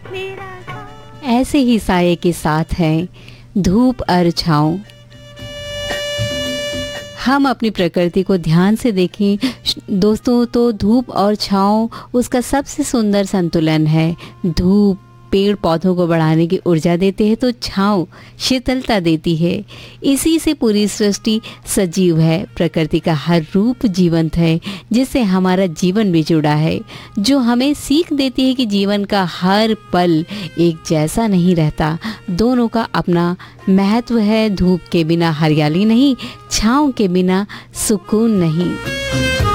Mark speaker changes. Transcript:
Speaker 1: ऐसे ही साये के साथ हैं धूप और छाँव। हम अपनी प्रकृति को ध्यान से देखें दोस्तों तो धूप और छाँव उसका सबसे सुंदर संतुलन है। धूप पेड़ पौधों को बढ़ाने की ऊर्जा देते हैं तो छाँव शीतलता देती है। इसी से पूरी सृष्टि सजीव है। प्रकृति का हर रूप जीवंत है जिससे हमारा जीवन भी जुड़ा है, जो हमें सीख देती है कि जीवन का हर पल एक जैसा नहीं रहता। दोनों का अपना महत्व है। धूप के बिना हरियाली नहीं, छाँव के बिना सुकून नहीं।